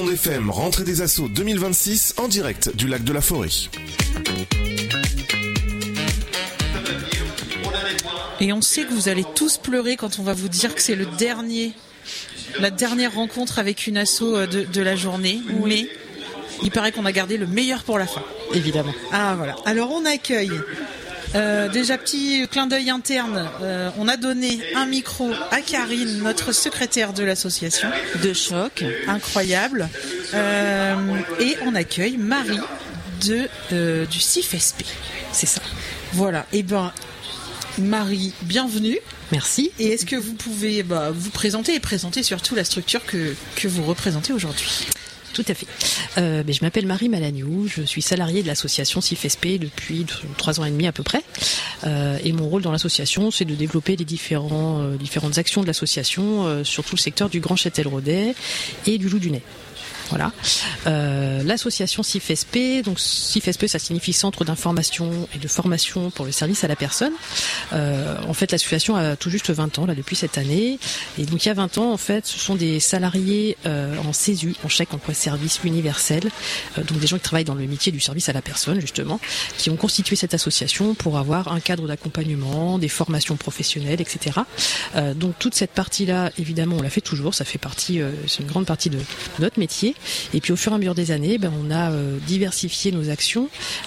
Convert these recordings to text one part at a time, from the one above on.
Ondes FM, rentrée des Assauts 2026 en direct du lac de la Forêt. Et on sait que vous allez tous pleurer quand on va vous dire que c'est la dernière rencontre avec une asso de la journée. Oui. Mais il paraît qu'on a gardé le meilleur pour la fin. Évidemment. Ah voilà. Alors on accueille, déjà petit clin d'œil interne, on a donné un micro à Karine, notre secrétaire de l'association. De choc. Incroyable. Et on accueille Marie du CIFSP. C'est ça. Voilà. Et Marie, bienvenue. Merci. Et est-ce que vous pouvez vous présenter et présenter surtout la structure que vous représentez aujourd'hui ? Tout à fait. Je m'appelle Marie Malagnou, je suis salariée de l'association CIFSP depuis 3 ans et demi à peu près. Et mon rôle dans l'association, c'est de développer les différentes actions de l'association sur tout le secteur du Grand Châtel-Rodet et du Loup du Nez. Voilà. L'association CIFSP, donc CIFSP, ça signifie Centre d'information et de formation pour le service à la personne. En fait, l'association a tout juste 20 ans là depuis cette année. Et donc il y a 20 ans, en fait, ce sont des salariés en CESU, en chèque emploi service universel, donc des gens qui travaillent dans le métier du service à la personne justement, qui ont constitué cette association pour avoir un cadre d'accompagnement, des formations professionnelles, etc. Donc toute cette partie-là, évidemment, on la fait toujours. Ça fait partie, c'est une grande partie de notre métier. Et puis au fur et à mesure des années, on a diversifié nos actions.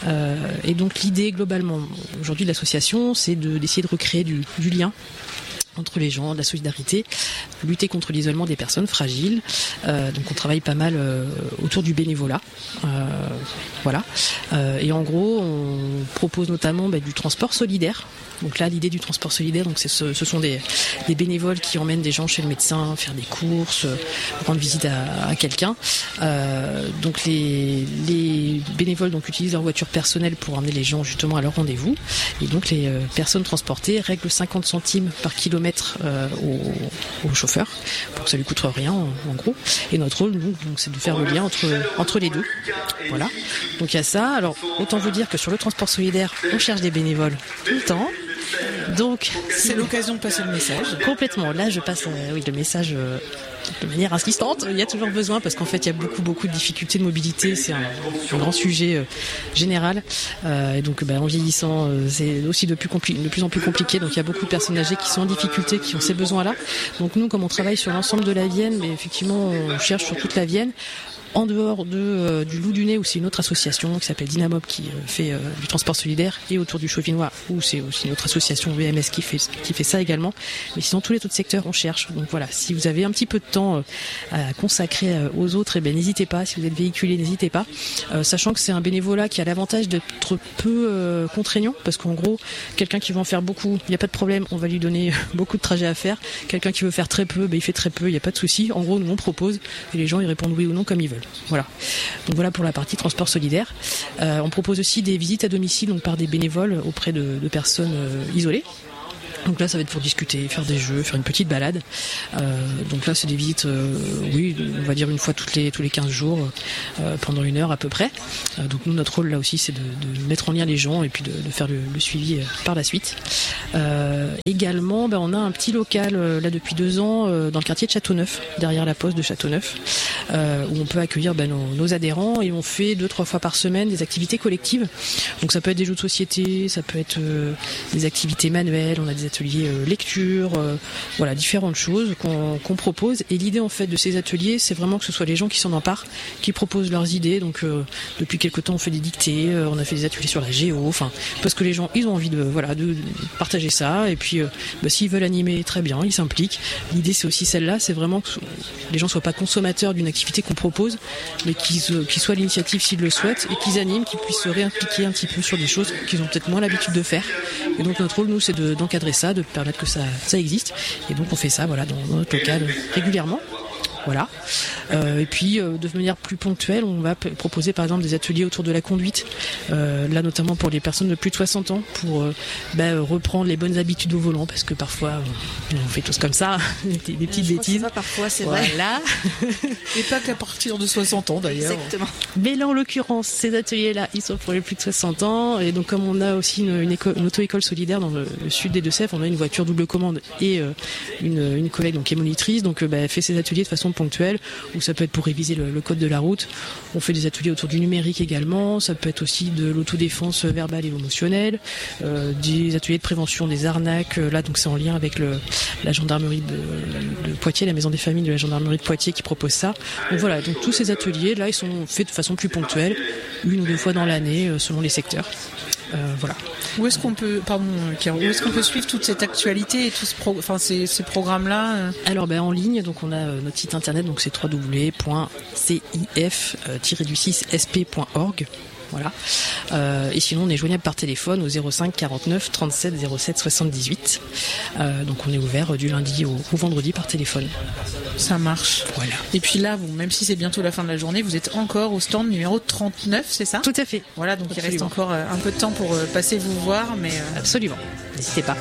Et donc l'idée globalement aujourd'hui de l'association, c'est d'essayer de recréer du lien entre les gens, de la solidarité, lutter contre l'isolement des personnes fragiles. Donc on travaille pas mal autour du bénévolat. Voilà. Et en gros, on propose notamment du transport solidaire. Donc là, l'idée du transport solidaire, donc ce sont des bénévoles qui emmènent des gens chez le médecin, faire des courses, rendre visite à quelqu'un. Donc les bénévoles utilisent leur voiture personnelle pour emmener les gens justement à leur rendez-vous. Et donc les personnes transportées règlent 50 centimes par kilomètre au chauffeur pour que ça lui coûte rien en gros. Et notre rôle, nous, donc, c'est de faire le lien entre les deux. Voilà. Donc il y a ça. Alors autant vous dire que sur le transport solidaire, on cherche des bénévoles tout le temps. Donc c'est l'occasion de passer le message. Complètement. Là, je passe le message de manière insistante. Il y a toujours besoin parce qu'en fait, il y a beaucoup de difficultés de mobilité. C'est un grand sujet général. Et donc, en vieillissant, c'est aussi de plus en plus compliqué. Donc, il y a beaucoup de personnes âgées qui sont en difficulté, qui ont ces besoins-là. Donc, nous, comme on travaille sur l'ensemble de la Vienne, mais effectivement, on cherche sur toute la Vienne. En dehors du Loup du Nez, où c'est une autre association qui s'appelle Dynamob qui fait du transport solidaire, et autour du Chauvinois, où c'est aussi une autre association VMS qui fait ça également. Mais sinon, tous les autres secteurs, on cherche. Donc voilà, si vous avez un petit peu de temps à consacrer aux autres, n'hésitez pas. Si vous êtes véhiculé, n'hésitez pas. Sachant que c'est un bénévolat qui a l'avantage d'être peu contraignant, parce qu'en gros, quelqu'un qui veut en faire beaucoup, il n'y a pas de problème, on va lui donner beaucoup de trajets à faire. Quelqu'un qui veut faire très peu, il fait très peu, il n'y a pas de souci. En gros, nous on propose, et les gens ils répondent oui ou non comme ils veulent. Voilà. Donc voilà pour la partie transport solidaire. On propose aussi des visites à domicile, donc par des bénévoles auprès de personnes isolées. Donc là, ça va être pour discuter, faire des jeux, faire une petite balade. Donc là, c'est des visites, on va dire une fois tous les 15 jours, pendant 1 heure à peu près. Donc nous, notre rôle là aussi, c'est de mettre en lien les gens et puis de faire le suivi par la suite. Également, on a un petit local là depuis 2 ans dans le quartier de Châteauneuf, derrière la poste de Châteauneuf, où on peut accueillir nos adhérents, et on fait 2-3 fois par semaine des activités collectives. Donc ça peut être des jeux de société, ça peut être des activités manuelles, on a des ateliers lecture, voilà, différentes choses qu'on propose. Et l'idée en fait de ces ateliers, c'est vraiment que ce soit les gens qui s'en emparent, qui proposent leurs idées. Donc depuis quelque temps, on fait des dictées, on a fait des ateliers sur la géo, parce que les gens ils ont envie de partager ça. Et puis s'ils veulent animer, très bien, ils s'impliquent. L'idée c'est aussi celle-là, c'est vraiment que les gens soient pas consommateurs d'une activité qu'on propose, mais qu'ils soient à l'initiative s'ils le souhaitent, et qu'ils animent, qu'ils puissent se réimpliquer un petit peu sur des choses qu'ils ont peut-être moins l'habitude de faire. Et donc notre rôle, nous, c'est d'encadrer ça, de permettre que ça existe. Et donc on fait ça dans notre local régulièrement. Voilà. Et puis de manière plus ponctuelle, on va proposer par exemple des ateliers autour de la conduite, là notamment pour les personnes de plus de 60 ans, pour reprendre les bonnes habitudes au volant, parce que parfois on fait tous comme ça, des petites bêtises. Ça, parfois c'est vrai. Voilà. Et pas qu'à partir de 60 ans d'ailleurs. Exactement. Mais là en l'occurrence, ces ateliers-là, ils sont pour les plus de 60 ans, et donc comme on a aussi une auto-école solidaire dans le sud des Deux-Sèvres, on a une voiture double commande et une collègue qui est monitrice, donc elle fait ses ateliers de façon ponctuelles, ou ça peut être pour réviser le code de la route. On fait des ateliers autour du numérique également, ça peut être aussi de l'autodéfense verbale et émotionnelle, des ateliers de prévention des arnaques, là donc c'est en lien avec la gendarmerie de Poitiers, la maison des familles de la gendarmerie de Poitiers qui propose ça. Donc voilà, donc tous ces ateliers là ils sont faits de façon plus ponctuelle, 1 ou 2 fois dans l'année selon les secteurs. Voilà. Où est-ce qu'on peut, où est-ce qu'on peut suivre toute cette actualité et tout ces programmes-là Alors en ligne, donc on a notre site internet, donc c'est www.cif-sp.org. Voilà. Et sinon, on est joignable par téléphone au 05 49 37 07 78. Donc on est ouvert du lundi au vendredi par téléphone. Ça marche. Voilà. Et puis là, même si c'est bientôt la fin de la journée, vous êtes encore au stand numéro 39, c'est ça ? Tout à fait. Voilà, donc Absolument. Il reste encore un peu de temps pour passer vous voir, mais absolument. N'hésitez pas.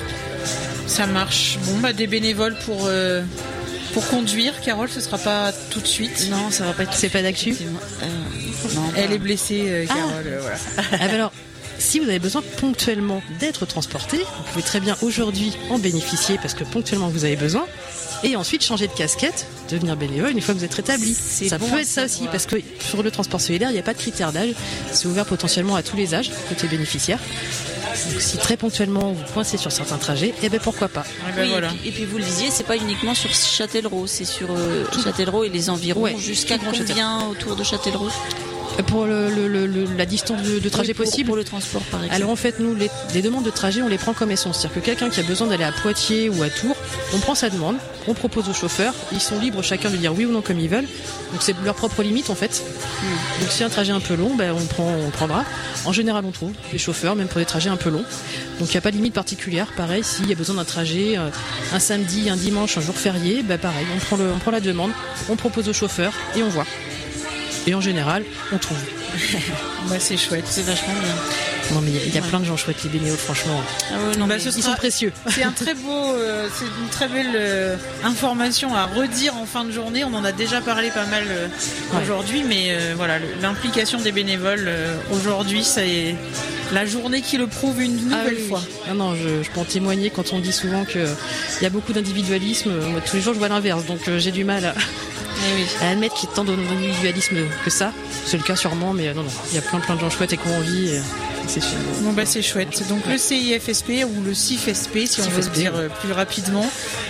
Ça marche. Bon, des bénévoles pour conduire, Carole, ce sera pas tout de suite. Non, ça va pas être. C'est pas d'actu. Non, Elle est blessée, Carole. Voilà. Alors, si vous avez besoin ponctuellement d'être transporté, vous pouvez très bien aujourd'hui en bénéficier parce que ponctuellement vous avez besoin, et ensuite changer de casquette, devenir bénévole une fois que vous êtes rétabli. Ça peut être ça aussi, parce que sur le transport solidaire, il n'y a pas de critère d'âge, c'est ouvert potentiellement à tous les âges, côté bénéficiaire. Donc si très ponctuellement vous coincez sur certains trajets, pourquoi pas. Oui, voilà. et puis vous le disiez, c'est pas uniquement sur Châtellerault, c'est sur Châtelleraut et les environs. Jusqu'à combien autour de Châtellerault ? Pour la distance de trajet possible. Pour le transport, par exemple. Alors en fait, nous, les demandes de trajet, on les prend comme elles sont. C'est-à-dire que quelqu'un qui a besoin d'aller à Poitiers ou à Tours, on prend sa demande, on propose aux chauffeurs, ils sont libres chacun de dire oui ou non comme ils veulent. Donc c'est leur propre limite en fait. Donc si un trajet un peu long, on prendra. En général, on trouve des chauffeurs, même pour des trajets un peu longs. Donc il n'y a pas de limite particulière. Pareil, s'il y a besoin d'un trajet un samedi, un dimanche, un jour férié, pareil, on prend la demande, on propose aux chauffeurs et on voit. Et en général, on trouve. C'est chouette. C'est vachement bien. Non mais il y a plein de gens chouettes, les bénévoles, franchement. Ah ouais, non, ils sont précieux. C'est un très beau, c'est une très belle information à redire en fin de journée. On en a déjà parlé pas mal aujourd'hui, mais voilà, l'implication des bénévoles aujourd'hui, c'est la journée qui le prouve une nouvelle fois. Oui. Non, je peux en témoigner quand on dit souvent qu'il y a beaucoup d'individualisme. Moi, tous les jours, je vois l'inverse, donc j'ai du mal à admettre qu'il y ait tant d'individualisme que ça. C'est le cas sûrement, mais non, il y a plein de gens chouettes et qui ont envie. C'est sûr. Bon, c'est chouette. Donc le CIFSP ou le CIFSP, si on veut le dire plus rapidement.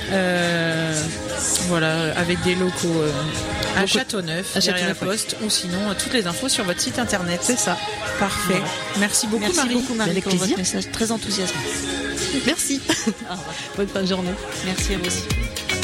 Voilà, avec des locaux à Châteauneuf, derrière la Poste, ou sinon toutes les infos sur votre site internet. C'est ça. Parfait. Voilà. Merci beaucoup, Marie. Avec plaisir. Votre message très enthousiasmant. Merci. Au revoir. Bonne fin de journée. Merci à vous aussi.